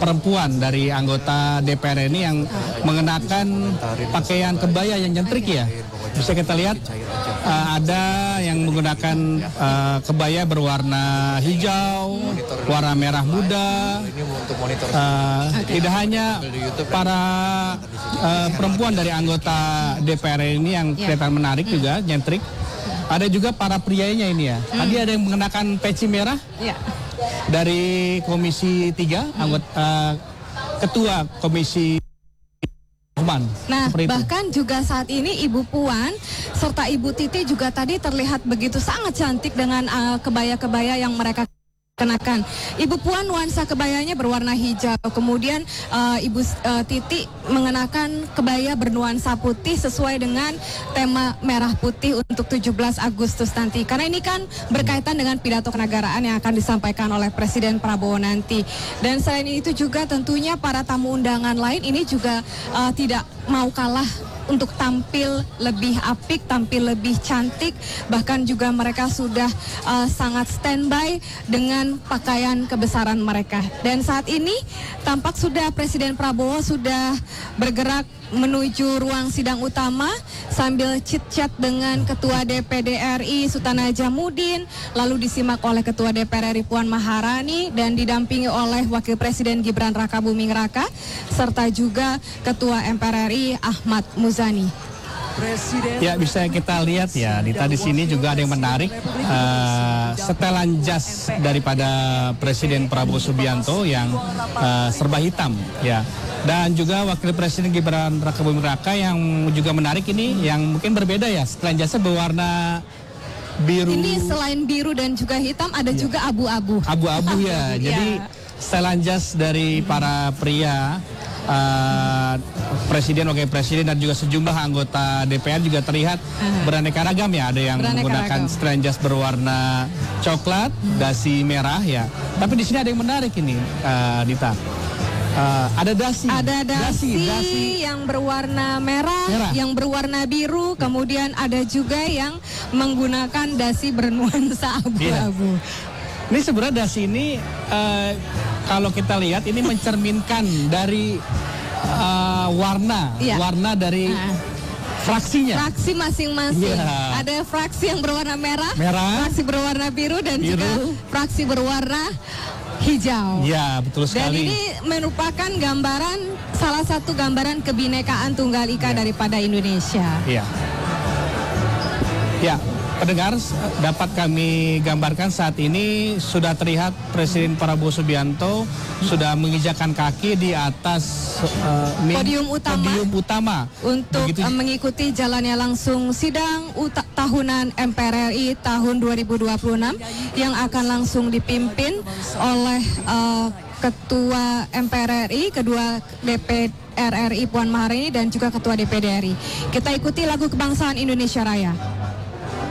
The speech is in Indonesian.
perempuan dari anggota DPR ini yang mengenakan pakaian kebaya yang nyentrik ya. Bisa kita lihat ada yang menggunakan kebaya berwarna hijau, warna merah muda. Tidak hanya para perempuan dari anggota DPR ini yang kelihatan menarik juga, nyentrik. Ada juga para prianya ini ya. Tadi ada yang mengenakan peci merah dari Komisi 3, anggota Ketua Komisi Human. Nah, bahkan juga saat ini Ibu Puan serta Ibu Titi juga tadi terlihat begitu sangat cantik dengan kebaya-kebaya yang mereka kenakan. Ibu Puan nuansa kebayanya berwarna hijau, kemudian Ibu Titi mengenakan kebaya bernuansa putih sesuai dengan tema merah putih untuk 17 Agustus nanti. Karena ini kan berkaitan dengan pidato kenegaraan yang akan disampaikan oleh Presiden Prabowo nanti. Dan selain itu juga tentunya para tamu undangan lain ini juga tidak mau kalah untuk tampil lebih apik, tampil lebih cantik, bahkan juga mereka sudah sangat standby dengan pakaian kebesaran mereka. Dan saat ini tampak sudah Presiden Prabowo sudah bergerak menuju ruang sidang utama sambil chit-chat dengan Ketua DPD RI Sultan Najamuddin, lalu disimak oleh Ketua DPR RI Puan Maharani dan didampingi oleh Wakil Presiden Gibran Rakabuming Raka serta juga Ketua MPR RI Ahmad Muzani. Ya, bisa kita lihat ya, di sini juga ada yang menarik, setelan jas daripada Presiden Prabowo Subianto yang serba hitam ya. Dan juga Wakil Presiden Gibran Rakabuming Raka yang juga menarik ini, yang mungkin berbeda ya, setelan jasnya berwarna biru. Ini selain biru dan juga hitam ada juga abu-abu. Abu-abu ya, jadi setelan jas dari para pria, Presiden, Wakil Presiden dan juga sejumlah anggota DPR juga terlihat beraneka ragam ya. Ada yang menggunakan setelan jas berwarna coklat, dasi merah ya. Tapi di sini ada yang menarik ini, Dita. Ada dasi. Ada dasi yang berwarna merah, yang berwarna biru, kemudian ada juga yang menggunakan dasi bernuansa abu-abu. Ini sebenarnya dasi ini kalau kita lihat ini mencerminkan dari warna dari fraksinya. Fraksi masing-masing. Ada fraksi yang berwarna merah, fraksi berwarna biru dan juga fraksi berwarna hijau. Ya, betul sekali. Dan ini merupakan gambaran, salah satu gambaran kebinekaan tunggal ika daripada Indonesia. Iya. Ya, pendengar, dapat kami gambarkan saat ini sudah terlihat Presiden Prabowo Subianto sudah menginjakkan kaki di atas podium utama untuk mengikuti jalannya langsung sidang tahunan MPR RI tahun 2026 yang akan langsung dipimpin oleh Ketua MPR RI, Kedua DPR RI Puan Maharani dan juga Ketua DPD RI. Kita ikuti lagu kebangsaan Indonesia Raya.